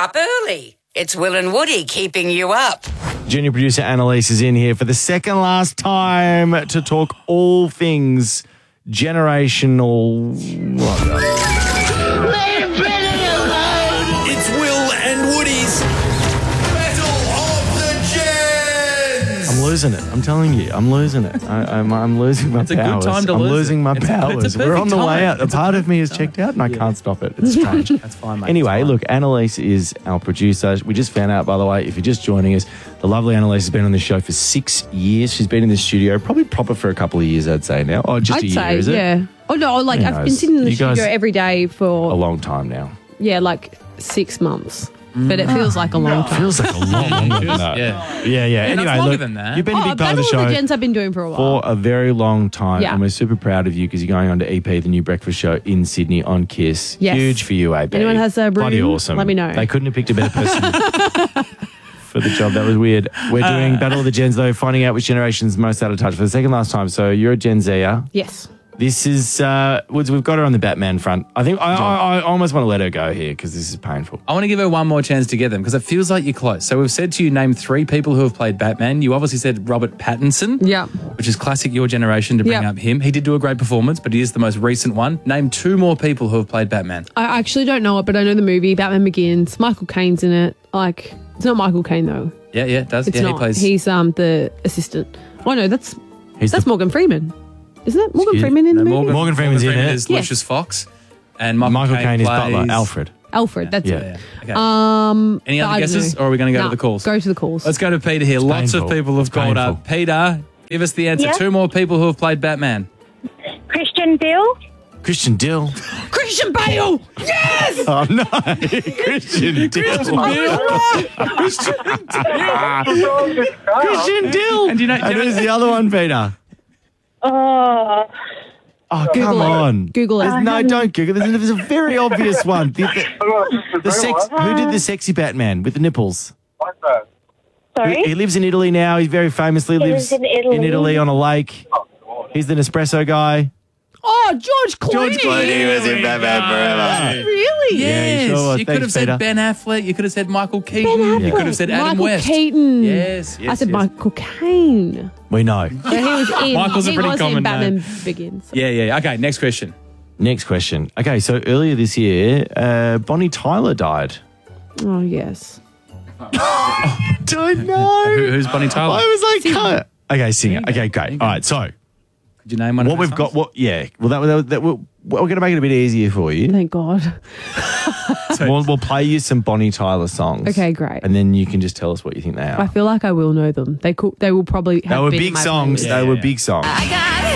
up early. It's Will and Woody keeping you up. Junior producer Annalise is in here for the second last time to talk all things generational. It's Will and Woody's Battle of the Gens. I'm losing it. I'm telling you, I'm losing it. I'm losing my powers. It's a good time to I'm lose losing it. my It's powers. a We're on the perfect way time. out. A It's a part of me is perfect checked out and I can't stop it. It's strange. That's fine, mate. Anyway, It's fine. look, Annalise is our producer. We just found out, by the way, if you're just joining us, the lovely Annalise has been on this show for 6 years. She's been in the studio probably proper for a couple of years, I'd say now. Oh, just a year, is it? yeah. Oh no, like Who I've been knows? sitting in the You guys- studio every day A for long time now. like 6 months, but it feels like a long time. Feels like a lot longer than that. Yeah. Yeah. that's Anyway, longer look, than that. you've been a big part of the Battle show of the Gens I've been doing for a while. for a very long time, Yeah. and we're super proud of you because you're going on to EP, the new breakfast show in Sydney on Kiss. Yes. Huge for you, AB. Anyone has a room, Bloody awesome. let me know. They couldn't have picked a better person for the job. That was weird. We're doing Battle of the Gens, though, finding out which generation's most out of touch for the second last time. So you're a Gen Zer. Yes. This is, Woods, we've got her on the Batman front. I think I almost want to let her go here because this is painful. I want to give her one more chance to get them because it feels like you're close. So we've said to you, name 3 people who have played Batman. You obviously said Robert Pattinson. Yeah. Which is classic your generation to bring Yeah. up him. He did do a great performance, but he is the most recent one. Name 2 more people who have played Batman. I actually don't know it, but I know the movie Batman Begins. Michael Caine's in it. Like, it's not Michael Caine though. Yeah, it does. It's yeah, not. he plays. He's the assistant. Oh no, that's He's Morgan Freeman. Isn't it Morgan Excuse- Freeman in the movie? Morgan Freeman's in it. is Yes. Lucius Fox, and Michael Caine is plays- Butler, Alfred. Alfred, that's Yeah. it. Okay. but Any I other don't guesses, know. or are we going to go Nah, to the calls? Go to the calls. Let's go to Peter here. Lots painful. of people have It's called painful. up. Peter, give us the answer. Yeah. 2 more people who have played Batman. Christian Bale. Christian Dill. Christian Bale! Yes! Oh, no. Christian Dill. Christian Dill. And do you know- And who's the other one, Peter? Oh, Oh, Google come it. on. Google it. No, don't Google. There's a very obvious one. Who did the sexy Batman with the nipples? sorry. He lives in Italy now. He very famously lives lives in Italy. on a lake. He's the Nespresso guy. Oh, George Clooney. was in Batman Forever. Really? Yeah, Yes. he sure was. You could Thanks, have said Peter. Ben Affleck. You could have said Michael Keaton. You could have said Adam Michael West. Keaton. Yes, I said yes. Michael Caine. We know. So he was in, Michael's a he pretty was common in Batman name. Begins. Yeah. Okay, next question. Next question. Okay, so earlier this year, Bonnie Tyler died. Oh, yes. Don't know. Who's Bonnie Tyler? I was like, "Huh." Okay, singer. Okay, great. All right, so Could you name one? what of her we've got, songs? we're going to make it a bit easier for you. Thank God. We'll play you some Bonnie Tyler songs. Okay, great. And then you can just tell us what you think they are. I feel like I will know them. They will probably have They were been in big my songs. playlist. They were big songs. I got